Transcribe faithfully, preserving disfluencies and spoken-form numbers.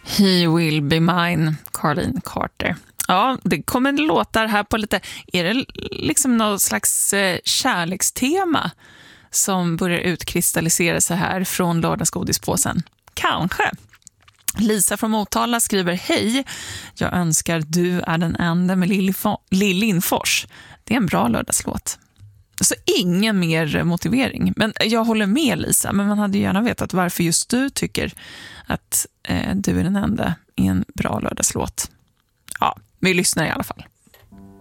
He will be mine, Caroline Carter. Ja, det kommer låtar här på lite... Är det liksom något slags eh, kärlekstema som börjar utkristallisera sig här från lördagsgodispåsen? Kanske. Lisa från Motala skriver: hej, jag önskar Du är den enda med Lill Lindfors. Det är en bra lördagslåt. Så ingen mer motivering. Men jag håller med Lisa, men man hade gärna vetat varför just du tycker att eh, Du är den enda är en bra lördagslåt. Ja, vi lyssnar i alla fall.